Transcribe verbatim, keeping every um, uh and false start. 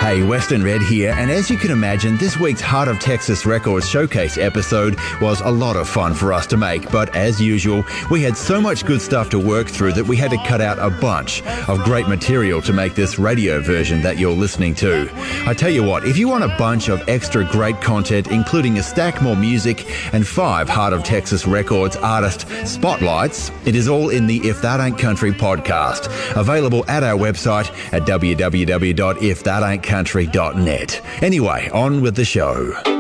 Hey, Western Red here, and as you can imagine, this week's Heart of Texas Records Showcase episode was a lot of fun for us to make, but as usual, we had so much good stuff to work through that we had to cut out a bunch of great material to make this radio version that you're listening to. I tell you what, if you want a bunch of extra great content, including a stack more music and five Heart of Texas Records artist spotlights, it is all in the If That Ain't Country podcast, available at our website at w w w dot if that ain't country dot net. Anyway, on with the show.